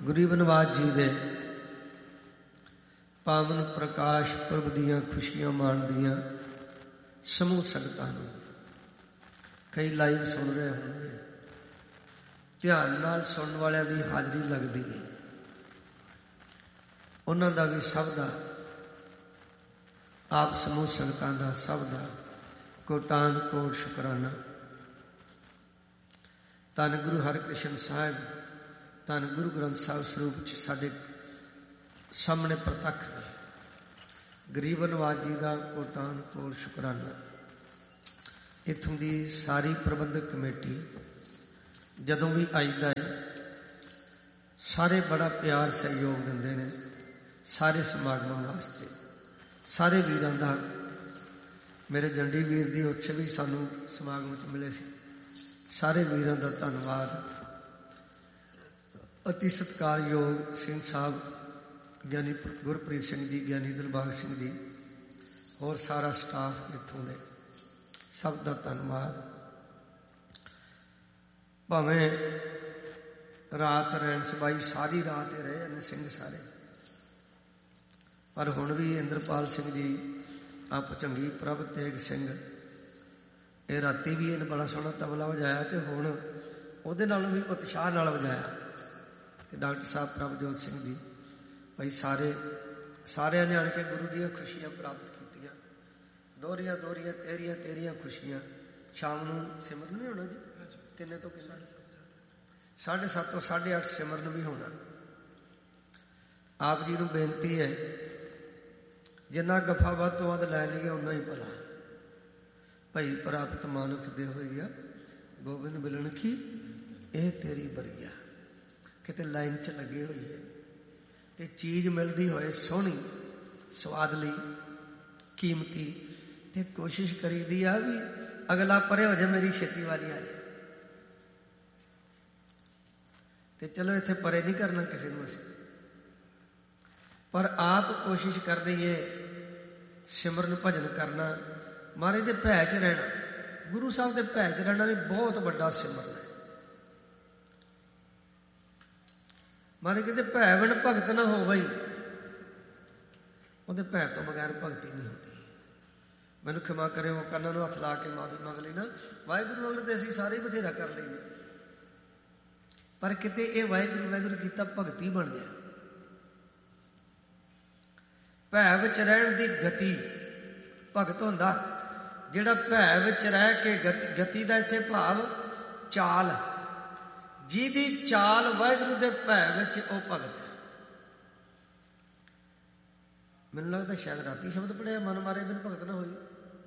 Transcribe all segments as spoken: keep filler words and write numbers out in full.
ਗਰੀਬ ਨਵਾਜ ਜੀ ਦੇ ਪਾਵਨ ਪ੍ਰਕਾਸ਼ ਪੁਰਬ ਦੀਆਂ ਖੁਸ਼ੀਆਂ ਮਾਣਦੀਆਂ ਸਮੂਹ ਸੰਗਤਾਂ ਨੂੰ ਕਈ ਲਾਈਵ ਸੁਣ ਰਹੇ ਹੋਣਗੇ, ਧਿਆਨ ਨਾਲ ਸੁਣਨ ਵਾਲਿਆਂ ਦੀ ਹਾਜ਼ਰੀ ਲੱਗਦੀ ਹੈ। ਉਹਨਾਂ ਦਾ ਵੀ ਸਭ ਦਾ, ਆਪ ਸਮੂਹ ਸੰਗਤਾਂ ਦਾ ਸਭ ਦਾ ਕੋਟਾਨ ਕੋਟ ਸ਼ੁਕਰਾਨਾ। ਧੰਨ ਗੁਰੂ ਹਰਿਕ੍ਰਿਸ਼ਨ ਸਾਹਿਬ, ਧੰਨ ਗੁਰੂ ਗ੍ਰੰਥ ਸਾਹਿਬ ਸਰੂਪ 'ਚ ਸਾਡੇ ਸਾਹਮਣੇ ਪ੍ਰਤੱਖ ਨੇ। ਗਰੀਬ ਨਵਾਜ ਜੀ ਦਾ ਕੋਟਾਨ ਕੋਟ ਸ਼ੁਕਰਾਨਾ। ਇੱਥੋਂ ਦੀ ਸਾਰੀ ਪ੍ਰਬੰਧਕ ਕਮੇਟੀ ਜਦੋਂ ਵੀ ਆਈਦਾ ਹੈ ਸਾਰੇ ਬੜਾ ਪਿਆਰ ਸਹਿਯੋਗ ਦਿੰਦੇ ਨੇ ਸਾਰੇ ਸਮਾਗਮਾਂ ਵਾਸਤੇ। ਸਾਰੇ ਵੀਰਾਂ ਦਾ, ਮੇਰੇ ਜੰਡੀ ਵੀਰ ਦੀ ਉੱਥੇ ਵੀ ਸਾਨੂੰ ਸਮਾਗਮ 'ਚ ਮਿਲੇ ਸੀ, ਸਾਰੇ ਵੀਰਾਂ ਦਾ ਧੰਨਵਾਦ। ਅਤੀ ਸਤਿਕਾਰਯੋਗ ਸਿੰਘ ਸਾਹਿਬ ਗਿਆਨੀ ਗੁਰਪ੍ਰੀਤ ਸਿੰਘ ਜੀ, ਗਿਆਨੀ ਦਿਲਬਾਗ ਸਿੰਘ ਜੀ, ਹੋਰ ਸਾਰਾ ਸਟਾਫ ਇੱਥੋਂ ਦੇ, ਸਭ ਦਾ ਧੰਨਵਾਦ। ਭਾਵੇਂ ਰਾਤ ਰਹਿਣ ਸਬਾਈ ਸਾਰੀ ਰਾਤ ਹੀ ਰਹੇ ਨੇ ਸਿੰਘ ਸਾਰੇ, ਪਰ ਹੁਣ ਵੀ ਇੰਦਰਪਾਲ ਸਿੰਘ ਜੀ, ਆਪ ਚੰਗੀ ਪ੍ਰਭ ਤੇਗ ਸਿੰਘ, ਇਹ ਰਾਤੀ ਵੀ ਇਹਨੇ ਬੜਾ ਸੋਹਣਾ ਤਬਲਾ ਵਜਾਇਆ ਅਤੇ ਹੁਣ ਉਹਦੇ ਨਾਲੋਂ ਵੀ ਉਤਸ਼ਾਹ ਨਾਲ ਵਜਾਇਆ। ਅਤੇ ਡਾਕਟਰ ਸਾਹਿਬ ਪ੍ਰਭਜੋਤ ਸਿੰਘ ਜੀ, ਭਾਈ ਸਾਰੇ ਸਾਰਿਆਂ ਨੇ ਆਣ ਕੇ ਗੁਰੂ ਦੀਆਂ ਖੁਸ਼ੀਆਂ ਪ੍ਰਾਪਤ ਕੀਤੀਆਂ। ਦੋਹਰੀਆਂ ਦੋਹਰੀਆਂ ਤੇਰੀਆਂ ਤੇਰੀਆਂ ਖੁਸ਼ੀਆਂ। ਸ਼ਾਮ ਨੂੰ ਸਿਮਰਨ ਨਹੀਂ ਹੋਣਾ ਜੀ? ਕਿੰਨੇ ਤੋਂ ਕਿੰਨਾ? ਸਾਢੇ ਸੱਤ ਤੋਂ ਸਾਢੇ ਅੱਠ ਸਿਮਰਨ ਵੀ ਹੋਣਾ। ਆਪ ਜੀ ਨੂੰ ਬੇਨਤੀ ਹੈ, ਜਿੰਨਾ ਗਫਾ ਵੱਧ ਤੋਂ ਵੱਧ ਲੈ ਲਈਏ ਉਨਾ ਹੀ ਭਲਾ। ਭਈ ਪ੍ਰਾਪਤ ਮਾਨੁਖ ਦੇ ਹੋਈਆ, ਗੋਬਿੰਦ ਮਿਲਣ ਕੀ ਇਹ ਤੇਰੀ ਬਰੀਆ। ਕਿਤੇ ਲਾਈਨ 'ਚ ਲੱਗੇ ਹੋਈਏ ਅਤੇ ਚੀਜ਼ ਮਿਲਦੀ ਹੋਏ ਸੋਹਣੀ, ਸਵਾਦ ਲਈ, ਕੀਮਤੀ, ਅਤੇ ਕੋਸ਼ਿਸ਼ ਕਰੀਦੀ ਆ ਵੀ ਅਗਲਾ ਪਰੇ ਹੋ ਜਾਏ, ਮੇਰੀ ਛੇਤੀ ਵਾਰੀ ਆ ਜਾਏ। ਅਤੇ ਚਲੋ ਇੱਥੇ ਪਰੇ ਨਹੀਂ ਕਰਨਾ ਕਿਸੇ ਨੂੰ ਅਸੀਂ, ਪਰ ਆਪ ਕੋਸ਼ਿਸ਼ ਕਰਨੀ ਏ ਸਿਮਰਨ ਭਜਨ ਕਰਨਾ, ਮਹਾਰਾਜ ਦੇ ਭੈ 'ਚ ਰਹਿਣਾ। ਗੁਰੂ ਸਾਹਿਬ ਦੇ ਭੈ 'ਚ ਰਹਿਣਾ ਵੀ ਬਹੁਤ ਵੱਡਾ ਸਿਮਰਨ ਹੈ। ਮਹਾਰਾਜ ਕਹਿੰਦੇ ਭੈ ਬਿਨ ਭਗਤ ਨਾ ਹੋਵੇ, ਉਹਦੇ ਭੈ ਤੋਂ ਬਗੈਰ ਭਗਤੀ ਨਹੀਂ ਹੁੰਦੀ। ਮੈਨੂੰ ਖਿਮਾ ਕਰੇ, ਉਹ ਕੰਨਾਂ ਨੂੰ ਹੱਥ ਲਾ ਕੇ ਮਾਫੀ ਮੰਗ ਲਈ ਨਾ। ਵਾਹਿਗੁਰੂ ਮਗਰ ਤੇ ਅਸੀਂ ਸਾਰੇ ਬਥੇਰਾ ਕਰ ਲਈਏ, ਪਰ ਕਿਤੇ ਇਹ ਵਾਹਿਗੁਰੂ ਵਾਹਿਗੁਰੂ ਕੀਤਾ ਭਗਤੀ ਬਣ ਗਿਆ। ਭੈ ਵਿੱਚ ਰਹਿਣ ਦੀ ਗਤੀ ਭਗਤ ਹੁੰਦਾ, ਜਿਹੜਾ ਭੈ ਵਿੱਚ ਰਹਿ ਕੇ ਗਤੀ, ਗਤੀ ਦਾ ਇੱਥੇ ਭਾਵ ਚਾਲ, ਜਿਹਦੀ ਚਾਲ ਵਾਹਿਗੁਰੂ ਦੇ ਭੈ ਵਿੱਚ, ਉਹ ਭਗਤ ਹੈ। ਮੈਨੂੰ ਲੱਗਦਾ ਸ਼ਾਇਦ ਰਾਤੀ ਸ਼ਬਦ ਪੜ੍ਹਿਆ, ਮਨ ਮਾਰੇ ਬਿਨ ਭਗਤ ਨਾ ਹੋਈ,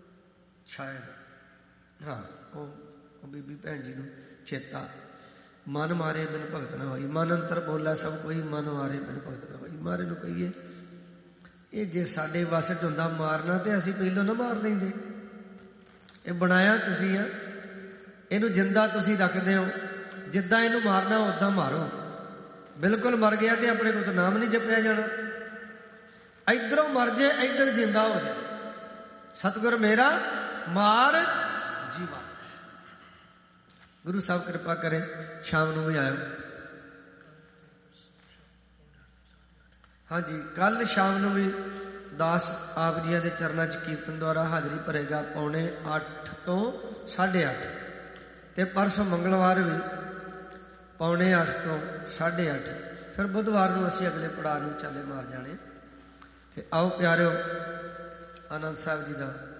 ਸ਼ਾਇਦ। ਹਾਂ, ਉਹ ਉਹ ਬੀਬੀ ਭੈਣ ਜੀ ਨੂੰ ਚੇਤਾ, ਮਨ ਮਾਰੇ ਬਿਨ ਭਗਤ ਨਾ ਹੋਈ। ਮਨ ਅੰਤਰ ਬੋਲਾ ਸਭ ਕੋਈ, ਮਨ ਮਾਰੇ ਬਿਨ ਭਗਤ ਨਾ ਹੋਈ। ਮਾਰੇ ਨੂੰ ਕਹੀਏ, ਇਹ ਜੇ ਸਾਡੇ ਵੱਸ 'ਚ ਹੁੰਦਾ ਮਾਰਨਾ ਤੇ ਅਸੀਂ ਪਹਿਲੋਂ ਨਾ ਮਾਰ ਲੈਂਦੇ। ਇਹ ਬਣਾਇਆ ਤੁਸੀਂ ਆ, ਇਹਨੂੰ ਜਿੰਦਾ ਤੁਸੀਂ ਰੱਖਦੇ ਹੋ, ਜਿੱਦਾਂ ਇਹਨੂੰ ਮਾਰਨਾ ਉੱਦਾਂ ਮਾਰੋ। ਬਿਲਕੁਲ ਮਰ ਗਿਆ ਤੇ ਆਪਣੇ ਕੋਲ ਨਾਮ ਨਹੀਂ ਜਪਿਆ ਜਾਣਾ। ਇੱਧਰੋਂ ਮਰ ਜੇ, ਇੱਧਰ ਜਿੰਦਾ ਹੋ ਜਾਏ। ਸਤਿਗੁਰ ਮੇਰਾ ਮਾਰ ਜੀਵਾ। ਗੁਰੂ ਸਾਹਿਬ ਕਿਰਪਾ ਕਰੇ, ਸ਼ਾਮ ਨੂੰ ਵੀ ਆਇਓ। ਹਾਂਜੀ, ਕੱਲ ਸ਼ਾਮ ਨੂੰ ਵੀ ਦਾਸ ਆਪ ਜੀਆਂ ਦੇ ਚਰਨਾਂ 'ਚ ਕੀਰਤਨ ਦੁਆਰਾ ਹਾਜ਼ਰੀ ਭਰੇਗਾ, ਪੌਣੇ ਅੱਠ ਤੋਂ ਸਾਢੇ ਅੱਠ। ਅਤੇ ਪਰਸੋਂ ਮੰਗਲਵਾਰ ਵੀ ਪੌਣੇ ਅੱਠ ਤੋਂ ਸਾਢੇ ਅੱਠ। ਫਿਰ ਬੁੱਧਵਾਰ ਨੂੰ ਅਸੀਂ ਅਗਲੇ ਪੜਾਅ ਨੂੰ ਚਾਲੇ ਮਾਰ ਜਾਣੇ। ਅਤੇ ਆਓ ਪਿਆਰਿਓ, ਆਨੰਦ ਸਾਹਿਬ ਜੀ ਦਾ